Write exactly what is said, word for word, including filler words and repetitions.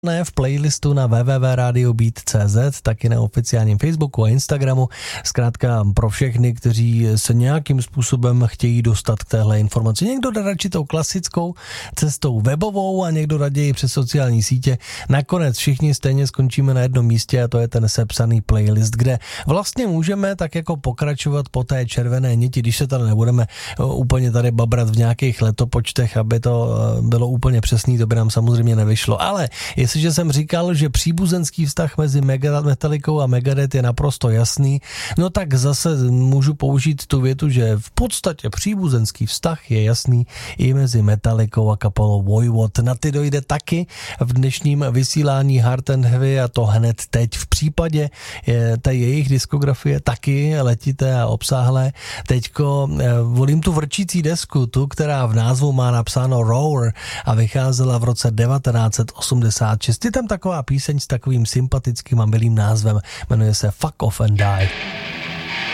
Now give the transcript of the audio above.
Ne v playlistu na w w w tečka radio beat tečka c z, taky na oficiálním Facebooku a Instagramu. Zkrátka pro všechny, kteří se nějakým způsobem chtějí dostat k téhle informaci. Někdo jde radši tou klasickou cestou webovou a někdo raději přes sociální sítě. Nakonec všichni stejně skončíme na jednom místě a to je ten sepsaný playlist, kde vlastně můžeme tak jako pokračovat po té červené niti, když se tady nebudeme úplně tady babrat v nějakých letopočtech, aby to bylo úplně přesný, to by nám samozřejmě nevyšlo. Ale jestliže jsem říkal, že příbuzenský vztah mezi Metallicou a Megadeth je naprosto jasný, no tak zase můžu použít tu větu, že v podstatě příbuzenský vztah je jasný i mezi Metallicou a kapelou Voivod. Na ty dojde taky v dnešním vysílání Hard and Heavy a to hned teď. V případě je ta jejich diskografie taky letité a obsáhlé. Teďko volím tu vrčící desku, tu, která v názvu má napsáno Roar a vycházela v roce devatenáct set osmdesát šest. Je tam taková píseň s takovým sympatickým a milým názvem, jmenuje se Fuck Off and Die.